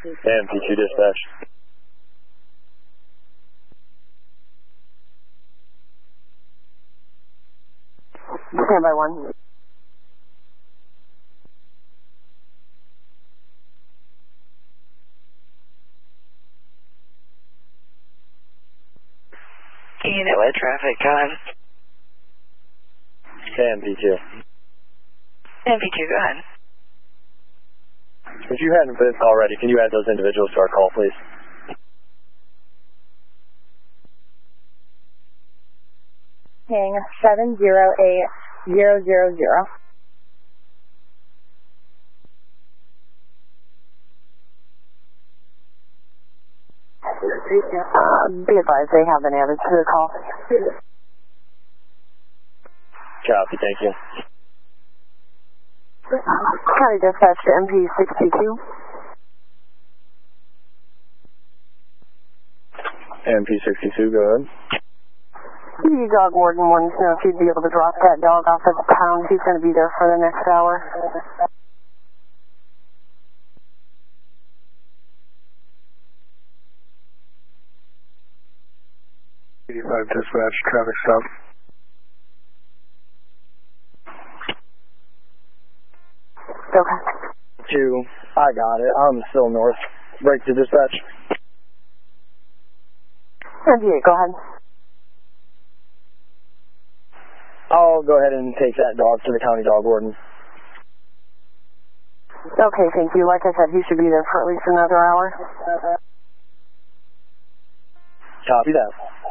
MP2 dispatch. Stand by 1. Unit with traffic, go ahead. MP2. MP2, go ahead. If you hadn't been already, can you add those individuals to our call, please? Hang 708000. Be advised, they have been added to the call. Copy, thank you. County dispatch to MP62. MP62, go ahead. The dog warden wanted to know if you'd be able to drop that dog off at the pound. He's going to be there for the next hour. 85 dispatch, traffic stop. Okay. 2, I got it. I'm still north. Break to dispatch. 98, go ahead. I'll go ahead and take that dog to the county dog warden. Okay, thank you. Like I said, he should be there for at least another hour. Copy that.